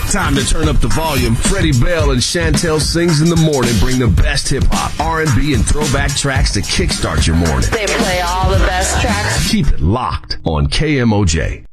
Time to turn up the volume. Freddie Bell and Chantel Sings in the Morning bring the best hip-hop, R&B, and throwback tracks to kickstart your morning. They play all the best tracks. Keep it locked on KMOJ.